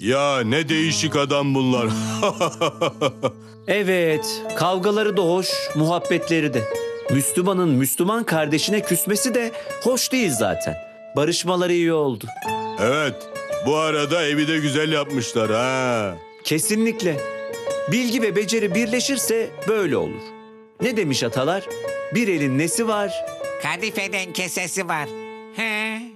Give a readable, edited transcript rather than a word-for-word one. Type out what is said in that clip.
Ya ne değişik adam bunlar. Evet, kavgaları da hoş, muhabbetleri de. Müslümanın Müslüman kardeşine küsmesi de hoş değil zaten. Barışmaları iyi oldu. Evet, bu arada evi de güzel yapmışlar ha. Kesinlikle. Bilgi ve beceri birleşirse böyle olur. Ne demiş atalar? Bir elin nesi var? Kadifeden kesesi var. He.